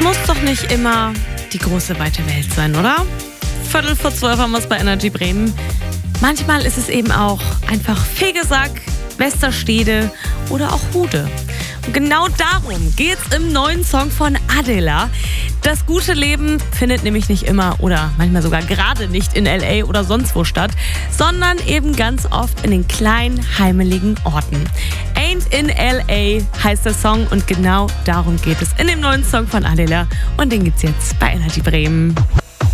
muss doch nicht immer die große, weite Welt sein, oder? 11:45 haben wir es bei Energy Bremen. Manchmal ist es eben auch einfach Fegesack, Westerstede oder auch Hude. Und genau darum geht's im neuen Song von Adela. Das gute Leben findet nämlich nicht immer oder manchmal sogar gerade nicht in L.A. oder sonst wo statt, sondern eben ganz oft in den kleinen, heimeligen Orten. Ain't in L.A. heißt der Song und genau darum geht es in dem neuen Song von Adela. Und den gibt's jetzt bei Energy Bremen.